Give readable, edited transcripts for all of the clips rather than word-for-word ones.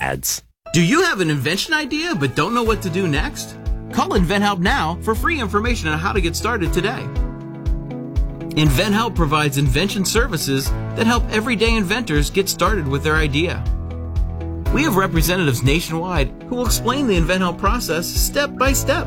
ads. Do you have an invention idea but don't know what to do next? Call InventHelp now for free information on how to get started today. InventHelp provides invention services that help everyday inventors get started with their idea. We have representatives nationwide who will explain the InventHelp process step by step.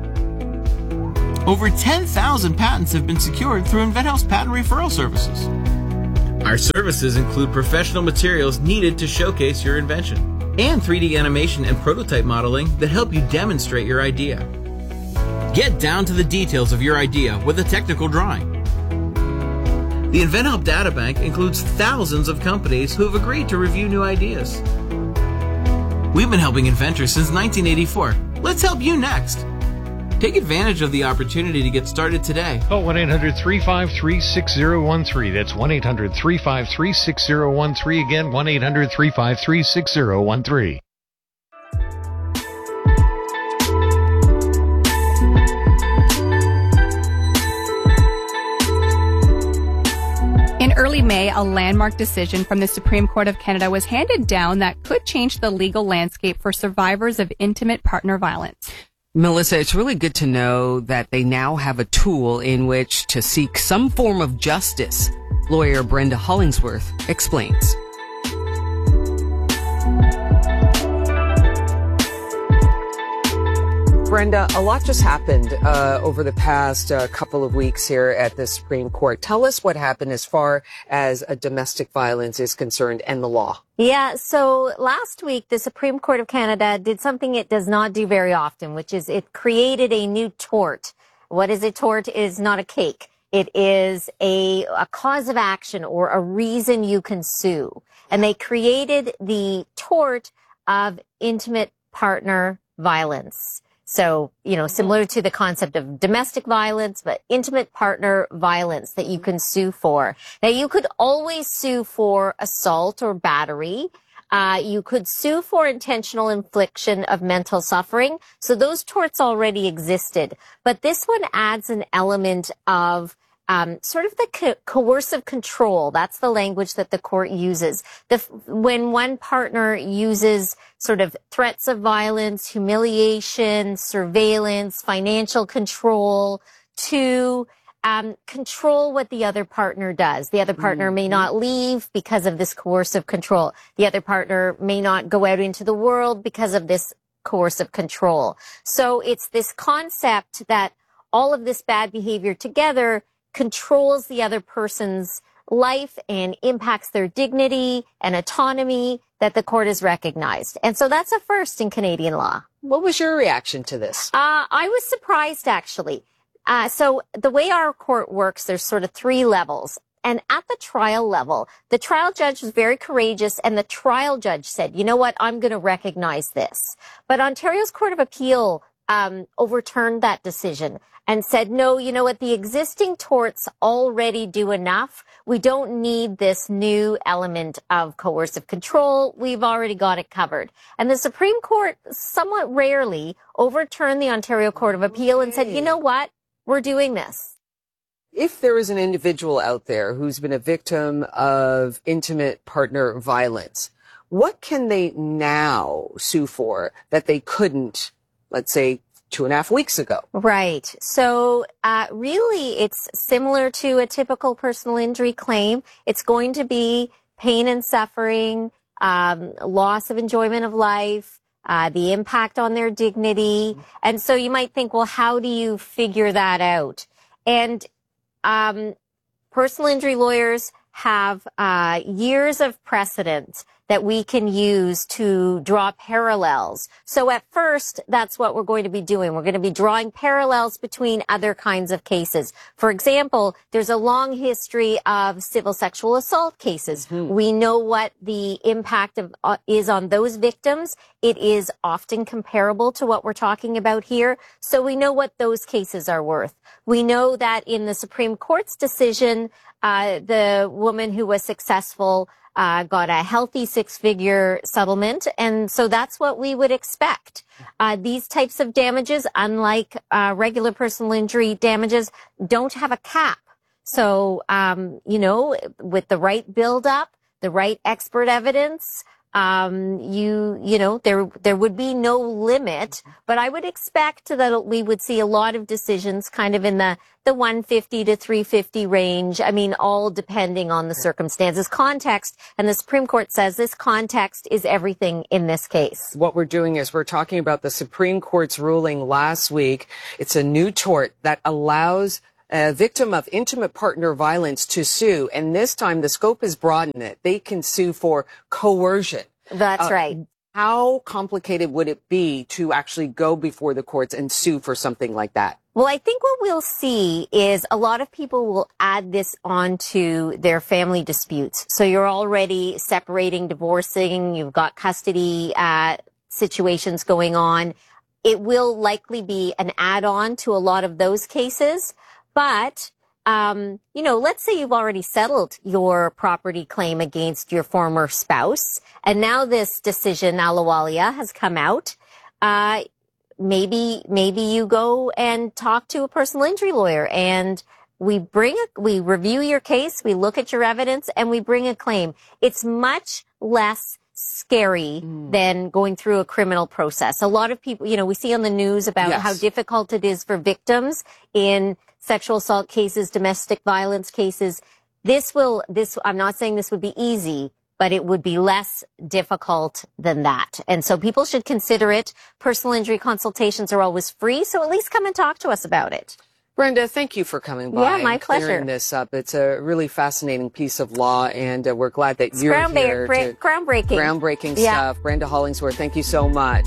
Over 10,000 patents have been secured through InventHelp's patent referral services. Our services include professional materials needed to showcase your invention and 3D animation and prototype modeling that help you demonstrate your idea. Get down to the details of your idea with a technical drawing. The InventHelp Databank includes thousands of companies who have agreed to review new ideas. We've been helping inventors since 1984. Let's help you next. Take advantage of the opportunity to get started today. Call 1-800-353-6013. That's 1-800-353-6013. Again, 1-800-353-6013. In early May, a landmark decision from the Supreme Court of Canada was handed down that could change the legal landscape for survivors of intimate partner violence. Melissa, it's really good to know that they now have a tool in which to seek some form of justice. Lawyer Brenda Hollingsworth explains. Brenda, a lot just happened over the past couple of weeks here at the Supreme Court. Tell us what happened as far as domestic violence is concerned and the law. Yeah, so last week, the Supreme Court of Canada did something it does not do very often, which is it created a new tort. What is a tort? It is not a cake. It is a cause of action or a reason you can sue. And they created the tort of intimate partner violence. So, similar to the concept of domestic violence, but intimate partner violence that you can sue for. Now, you could always sue for assault or battery. You could sue for intentional infliction of mental suffering. So those torts already existed. But this one adds an element of sort of the coercive control. That's the language that the court uses. When one partner uses sort of threats of violence, humiliation, surveillance, financial control to control what the other partner does. The other partner may not leave because of this coercive control. The other partner may not go out into the world because of this coercive control. So it's this concept that all of this bad behavior together controls the other person's life and impacts their dignity and autonomy that the court has recognized. And so that's a first in Canadian law. What was your reaction to this? I was surprised, actually. So the way our court works, there's sort of three levels. And at the trial level, the trial judge was very courageous, and the trial judge said, you know what, I'm going to recognize this. But Ontario's Court of Appeal overturned that decision and said, no, you know what, the existing torts already do enough. We don't need this new element of coercive control. We've already got it covered. And the Supreme Court somewhat rarely overturned the Ontario Court of Appeal and said, you know what, we're doing this. If there is an individual out there who's been a victim of intimate partner violence, what can they now sue for that they couldn't, let's say, 2.5 weeks ago? Right. So really, it's similar to a typical personal injury claim. It's going to be pain and suffering, loss of enjoyment of life, the impact on their dignity. And so you might think, well, how do you figure that out? And personal injury lawyers have years of precedent that we can use to draw parallels. So at first, that's what we're going to be doing. We're going to be drawing parallels between other kinds of cases. For example, there's a long history of civil sexual assault cases. We know what the impact of is on those victims. It is often comparable to what we're talking about here. So we know what those cases are worth. We know that in the Supreme Court's decision, the woman who was successful got a healthy 6-figure settlement. And so that's what we would expect. These types of damages, unlike regular personal injury damages, don't have a cap. So, with the right build-up, the right expert evidence, there would be no limit, but I would expect that we would see a lot of decisions kind of in the 150 to 350 range. I mean, all depending on the circumstances, context. And the Supreme Court says this context is everything in this case. What we're doing is we're talking about the Supreme Court's ruling last week. It's a new tort that allows a victim of intimate partner violence to sue. And this time the scope is broadened. They can sue for coercion. That's right. How complicated would it be to actually go before the courts and sue for something like that? Well, I think what we'll see is a lot of people will add this onto their family disputes. So you're already separating, divorcing, you've got custody situations going on. It will likely be an add-on to a lot of those cases. But, let's say you've already settled your property claim against your former spouse, and now this decision, Ahluwalia, has come out. Maybe you go and talk to a personal injury lawyer, and we review your case, we look at your evidence, and we bring a claim. It's much less scary than going through a criminal process. A lot of people, we see on the news about how difficult it is for victims in sexual assault cases, domestic violence cases. I'm not saying this would be easy, but it would be less difficult than that. And so people should consider it. Personal injury consultations are always free, so at least come and talk to us about it. Brenda, thank you for coming by. Yeah, my pleasure. Clearing this up. It's a really fascinating piece of law, and we're glad that you're here. Groundbreaking. Groundbreaking stuff. Brenda Hollingsworth, thank you so much.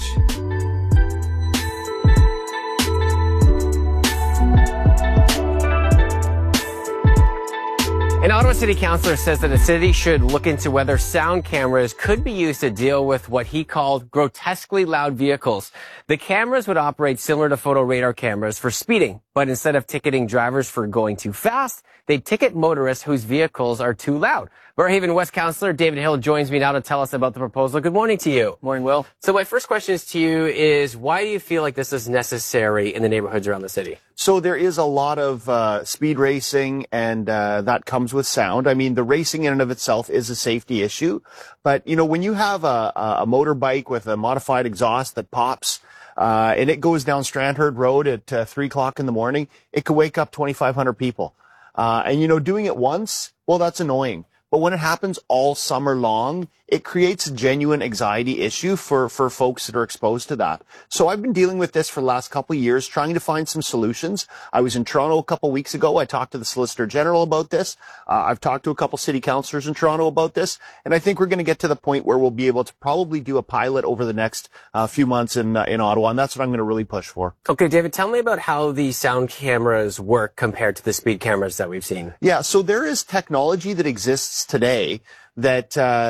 An Ottawa City Councillor says that the city should look into whether sound cameras could be used to deal with what he called grotesquely loud vehicles. The cameras would operate similar to photo radar cameras for speeding, but instead of ticketing drivers for going too fast, they ticket motorists whose vehicles are too loud. Barrhaven West Councillor David Hill joins me now to tell us about the proposal. Good morning to you. Morning, Will. So my first question to you is, why do you feel like this is necessary in the neighborhoods around the city? So there is a lot of speed racing, and that comes with sound. I mean, the racing in and of itself is a safety issue. But, when you have a motorbike with a modified exhaust that pops, and it goes down Strandherd Road at 3 o'clock in the morning, it could wake up 2,500 people. And, doing it once, well, that's annoying. But when it happens all summer long, it creates a genuine anxiety issue for folks that are exposed to that. So I've been dealing with this for the last couple of years, trying to find some solutions. I was in Toronto a couple of weeks ago. I talked to the Solicitor General about this. I've talked to a couple city councillors in Toronto about this. And I think we're going to get to the point where we'll be able to probably do a pilot over the next few months in Ottawa. And that's what I'm going to really push for. Okay, David, tell me about how the sound cameras work compared to the speed cameras that we've seen. Yeah, so there is technology that exists today that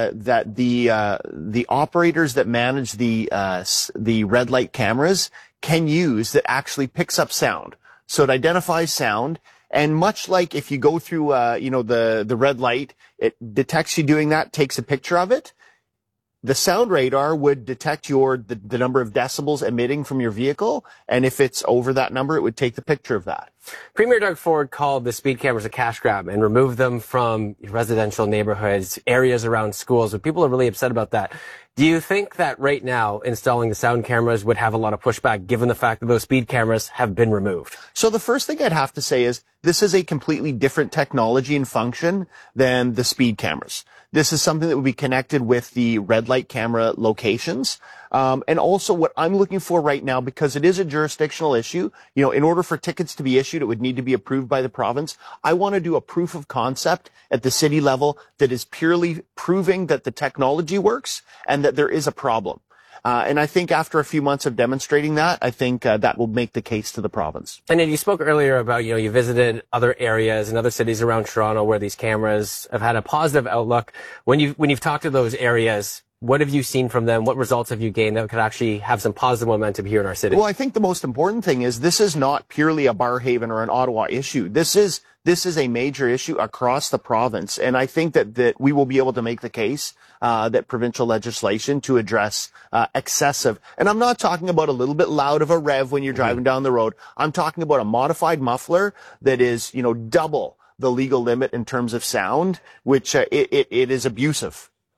the operators that manage the red light cameras can use that actually picks up sound. So it identifies sound, and much like if you go through the red light, it detects you doing that, takes a picture of it. The sound radar would detect the number of decibels emitting from your vehicle, and if it's over that number, it would take the picture of that. Premier Doug Ford called the speed cameras a cash grab and removed them from residential neighborhoods, areas around schools, and people are really upset about that. Do you think that right now installing the sound cameras would have a lot of pushback given the fact that those speed cameras have been removed? So the first thing I'd have to say is this is a completely different technology and function than the speed cameras. This is something that would be connected with the red light camera locations. And also what I'm looking for right now, because it is a jurisdictional issue, in order for tickets to be issued, it would need to be approved by the province. I want to do a proof of concept at the city level that is purely proving that the technology works and that there is a problem. And I think after a few months of demonstrating that, I think that will make the case to the province. And then you spoke earlier about, you visited other areas and other cities around Toronto where these cameras have had a positive outlook. When you've talked to those areas, what have you seen from them? What results have you gained that could actually have some positive momentum here in our city? Well, I think the most important thing is this is not purely a Barrhaven or an Ottawa issue. This is a major issue across the province. And I think that we will be able to make the case that provincial legislation to address excessive. And I'm not talking about a little bit loud of a rev when you're driving down the road. I'm talking about a modified muffler that is, double the legal limit in terms of sound, which it is abusive.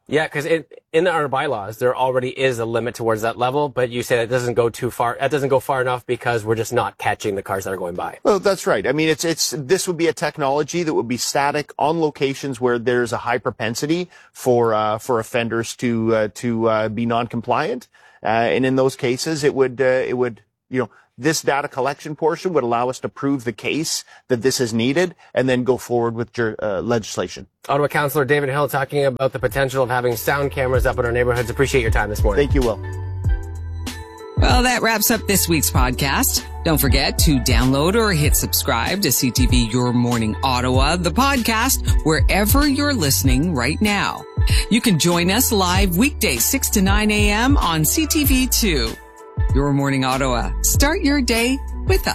Yeah, because in our bylaws, there already is a limit towards that level, but you say that doesn't go too far. That doesn't go far enough because we're just not catching the cars that are going by. Well, that's right. I mean, this would be a technology that would be static on locations where there's a high propensity for offenders to be non-compliant. And in those cases, it would, this data collection portion would allow us to prove the case that this is needed and then go forward with legislation. Ottawa Councillor David Hill talking about the potential of having sound cameras up in our neighborhoods. Appreciate your time this morning. Thank you, Will. Well, that wraps up this week's podcast. Don't forget to download or hit subscribe to CTV Your Morning Ottawa, the podcast, wherever you're listening right now. You can join us live weekdays 6 to 9 a.m. on CTV2. Your Morning Ottawa. Start your day with us.